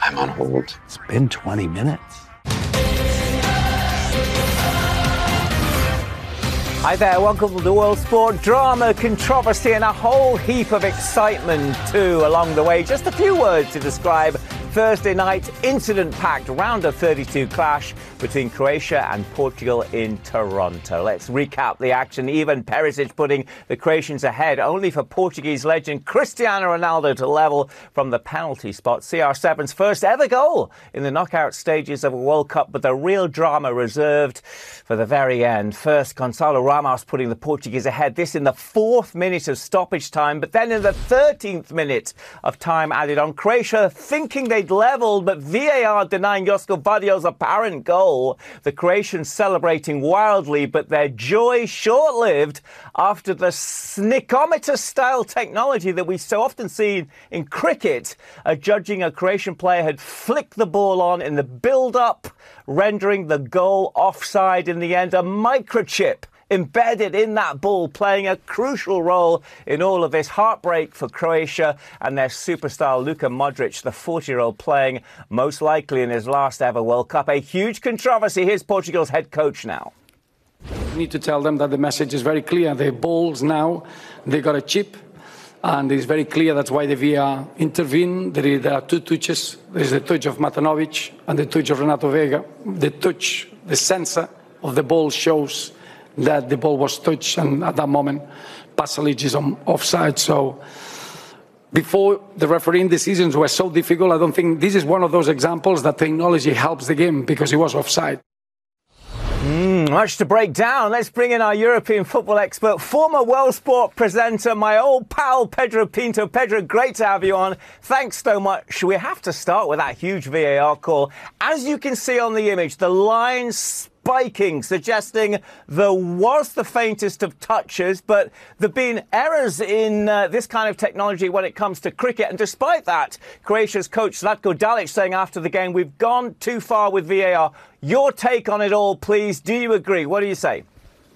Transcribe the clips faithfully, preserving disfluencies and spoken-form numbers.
I'm on hold. It's been twenty minutes. Hi there, welcome to the World Sport. Drama, controversy and a whole heap of excitement too along the way. Just a few words to describe Thursday night incident-packed round of thirty-two clash between Croatia and Portugal in Toronto. Let's recap the action. Ivan Perisic putting the Croatians ahead, only for Portuguese legend Cristiano Ronaldo to level from the penalty spot. C R seven's first ever goal in the knockout stages of a World Cup, but the real drama reserved for the very end. First, Gonçalo Ramos putting the Portuguese ahead, this in the fourth minute of stoppage time, but then in the thirteenth minute of time added on, Croatia thinking they'd levelled, but V A R denying Josko Vadio's apparent goal. The Croatians celebrating wildly, but their joy short-lived after the snickometer-style technology that we so often see in cricket, uh, judging a Croatian player had flicked the ball on in the build-up, rendering the goal offside in the end. A microchip embedded in that ball, playing a crucial role in all of this. Heartbreak for Croatia and their superstar Luka Modric, the forty-year-old, playing most likely in his last ever World Cup. A huge controversy. Here's Portugal's head coach now. We need to tell them that the message is very clear. The balls now, they got a chip, and it's very clear. That's why the V A R intervened. There, there are two touches. There's the touch of Matanovic and the touch of Renato Vega. The touch, the sensor of the ball shows that the ball was touched, and at that moment, Pasalic is on offside. So before, the refereeing decisions were so difficult. I don't think this is one of those examples that technology helps the game, because he was offside. Mm, much to break down. Let's bring in our European football expert, former World Sport presenter, my old pal Pedro Pinto. Pedro, great to have you on. Thanks so much. We have to start with that huge V A R call. As you can see on the image, the line spiking, suggesting there was the faintest of touches, but there have been errors in uh, this kind of technology when it comes to cricket. And despite that, Croatia's coach Zlatko Dalic saying after the game, we've gone too far with V A R. Your take on it all, please. Do you agree? What do you say?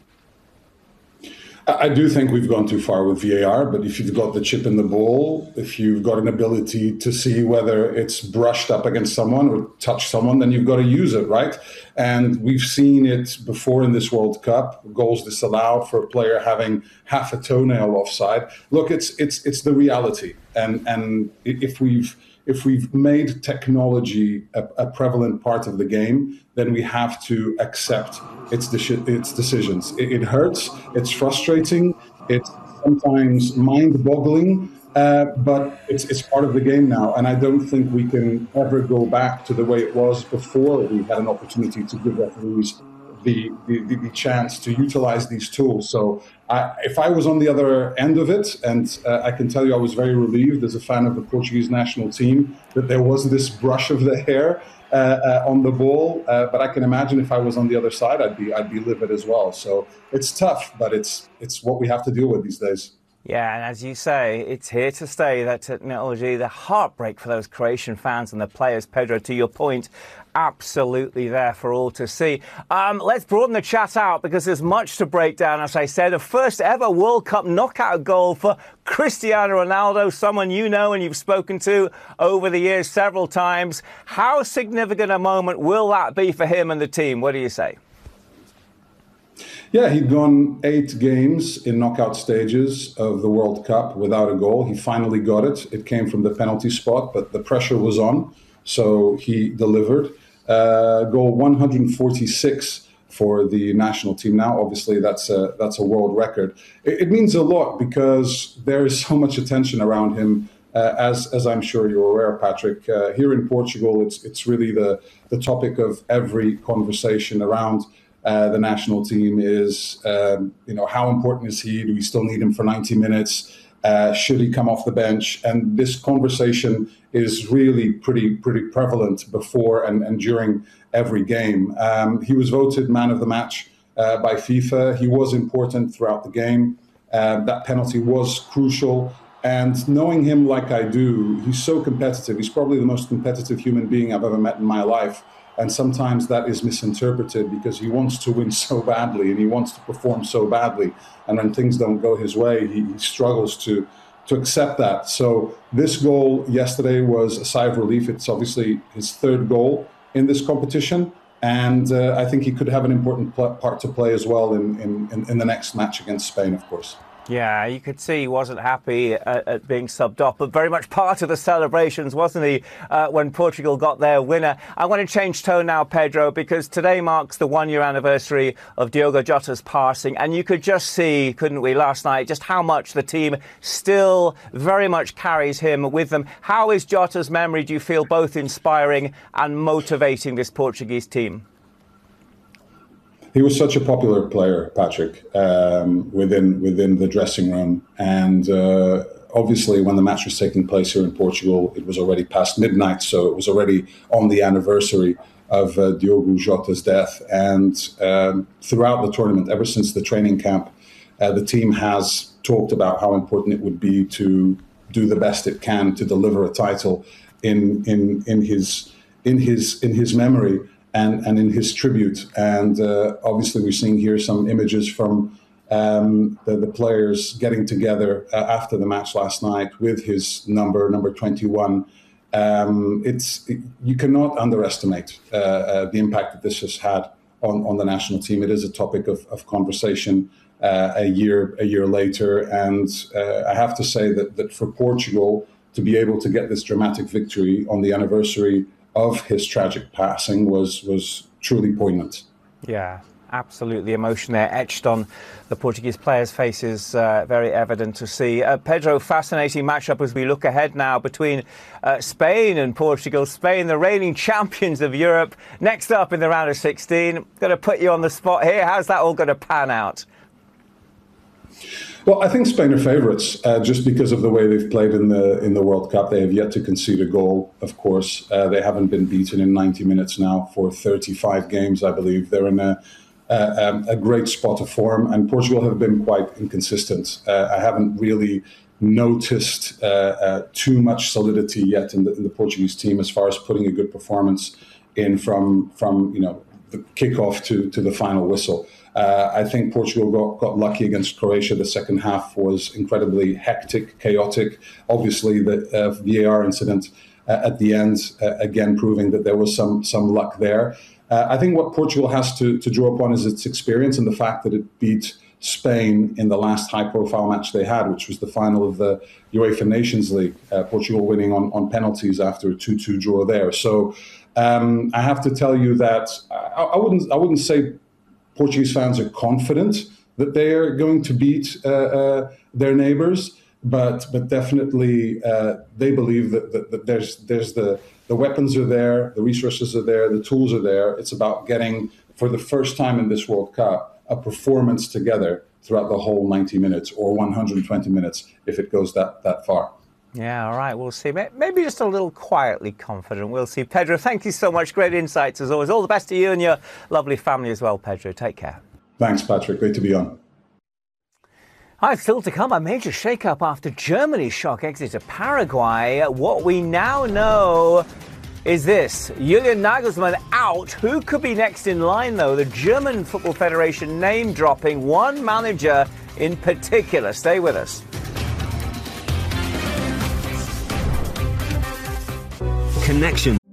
I do think we've gone too far with V A R, but if you've got the chip in the ball, if you've got an ability to see whether it's brushed up against someone or touched someone, then you've got to use it, right? And we've seen it before in this World Cup, goals disallowed for a player having half a toenail offside. Look, it's it's it's the reality, and and if we've if we've made technology a, a prevalent part of the game, then we have to accept its, de- its decisions. It, it hurts, it's frustrating, it's sometimes mind-boggling, uh, but it's, it's part of the game now. And I don't think we can ever go back to the way it was before we had an opportunity to give referees the, the, the chance to utilize these tools. So I, if I was on the other end of it, and uh, I can tell you I was very relieved as a fan of the Portuguese national team that there was this brush of the hair uh, uh, on the ball. Uh, but I can imagine if I was on the other side, I'd be I'd be livid as well. So it's tough, but it's it's what we have to deal with these days. Yeah, and as you say, it's here to stay, that technology. The heartbreak for those Croatian fans and the players, Pedro, to your point, absolutely there for all to see. Um, let's broaden the chat out, because there's much to break down. As I said, a first ever World Cup knockout goal for Cristiano Ronaldo, someone you know and you've spoken to over the years several times. How significant a moment will that be for him and the team? What do you say? Yeah, he'd gone eight games in knockout stages of the World Cup without a goal. He finally got it. It came from the penalty spot, but the pressure was on, so he delivered. Uh, goal one hundred forty-six for the national team now. Obviously, that's a, that's a world record. It, it means a lot because there is so much attention around him, uh, as as I'm sure you're aware, Patrick. Uh, here in Portugal, it's it's really the, the topic of every conversation around Uh, the national team is, um, you know, how important is he? Do we still need him for ninety minutes? Uh, should he come off the bench? And this conversation is really pretty pretty prevalent before and, and during every game. Um, he was voted man of the match uh, by FIFA. He was important throughout the game. Uh, that penalty was crucial. And knowing him like I do, he's so competitive. He's probably the most competitive human being I've ever met in my life. And sometimes that is misinterpreted because he wants to win so badly and he wants to perform so badly. And when things don't go his way, he, he struggles to to accept that. So this goal yesterday was a sigh of relief. It's obviously his third goal in this competition. And uh, I think he could have an important pl- part to play as well in, in, in the next match against Spain, of course. Yeah, you could see he wasn't happy at, at being subbed off, but very much part of the celebrations, wasn't he, uh, when Portugal got their winner. I want to change tone now, Pedro, because today marks the one-year anniversary of Diogo Jota's passing, and you could just see, couldn't we, last night, just how much the team still very much carries him with them. How is Jota's memory, do you feel, both inspiring and motivating this Portuguese team? He was such a popular player, Patrick, um, within within the dressing room. And uh, obviously, when the match was taking place here in Portugal, it was already past midnight. So it was already on the anniversary of uh, Diogo Jota's death. And um, throughout the tournament, ever since the training camp, uh, the team has talked about how important it would be to do the best it can to deliver a title in in in his in his in his memory. And, and in his tribute. And uh, obviously we're seeing here some images from um, the, the players getting together uh, after the match last night with his number, number twenty-one. Um, it's it, you cannot underestimate uh, uh, the impact that this has had on, on the national team. It is a topic of, of conversation uh, a year a year later. And uh, I have to say that, that for Portugal to be able to get this dramatic victory on the anniversary of his tragic passing was was truly poignant. Yeah, absolutely. Emotion there etched on the Portuguese players' faces, uh, very evident to see. Uh, Pedro, fascinating matchup as we look ahead now between uh, Spain and Portugal. Spain, the reigning champions of Europe, next up in the round of sixteen. Going to put you on the spot here. How's that all going to pan out? Well, I think Spain are favourites uh, just because of the way they've played in the in the World Cup. They have yet to concede a goal, of course. Uh, they haven't been beaten in ninety minutes now for thirty-five games, I believe. They're in a, a, a great spot of form, and Portugal have been quite inconsistent. Uh, I haven't really noticed uh, uh, too much solidity yet in the, in the Portuguese team as far as putting a good performance in from from you know the kickoff to to the final whistle. Uh, I think Portugal got, got lucky against Croatia. The second half was incredibly hectic, chaotic. Obviously, the uh, V A R incident uh, at the end, uh, again, proving that there was some some luck there. Uh, I think what Portugal has to, to draw upon is its experience and the fact that it beat Spain in the last high-profile match they had, which was the final of the UEFA Nations League, uh, Portugal winning on, on penalties after a two two draw there. So um, I have to tell you that I, I wouldn't I wouldn't say Portuguese fans are confident that they are going to beat uh, uh, their neighbours, but but definitely uh, they believe that, that, that there's there's the the weapons are there, the resources are there, the tools are there. It's about getting, for the first time in this World Cup, a performance together throughout the whole ninety minutes or one hundred twenty minutes if it goes that that far. Yeah, all right, we'll see. Maybe just a little quietly confident. We'll see. Pedro, thank you so much. Great insights as always. All the best to you and your lovely family as well, Pedro. Take care. Thanks, Patrick. Great to be on. Hi, still to come, a major shake-up after Germany's shock exit to Paraguay. What we now know is this: Julian Nagelsmann out. Who could be next in line, though? The German Football Federation name-dropping one manager in particular. Stay with us. Connection.